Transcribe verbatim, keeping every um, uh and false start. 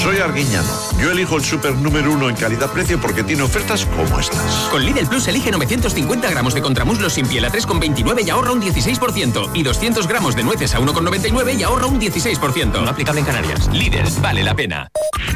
Soy Arguiñano. Yo elijo el súper número uno en calidad-precio porque tiene ofertas como estas. Con Lidl Plus elige novecientos cincuenta gramos de contramuslos sin piel a tres con veintinueve y ahorra un dieciséis por ciento. Y doscientos gramos de nueces a uno con noventa y nueve y ahorra un dieciséis por ciento. No aplicable en Canarias. Lidl, vale la pena.